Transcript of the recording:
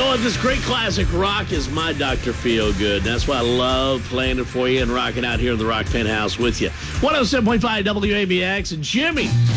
know what? This great classic rock is my Dr. Feel Good. That's why I love playing it for you and rocking out here in the Rock Penthouse with you. 107.5 WABX. And Jimmy